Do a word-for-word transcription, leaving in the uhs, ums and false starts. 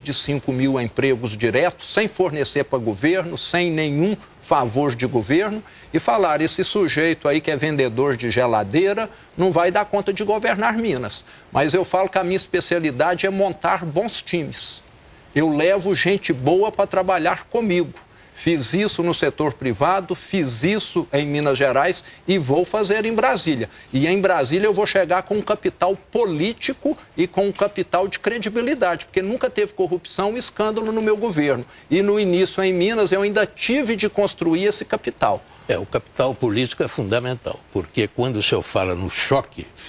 de cinco mil empregos diretos, sem fornecer para governo, sem nenhum favor de governo, e falar, esse sujeito aí que é vendedor de geladeira não vai dar conta de governar Minas. Mas eu falo que a minha especialidade é montar bons times. Eu levo gente boa para trabalhar comigo. Fiz isso no setor privado, fiz isso em Minas Gerais e vou fazer em Brasília. E em Brasília eu vou chegar com um capital político e com um capital de credibilidade, porque nunca teve corrupção e escândalo no meu governo. E no início em Minas eu ainda tive de construir esse capital. É, o capital político é fundamental, porque quando o senhor fala no choque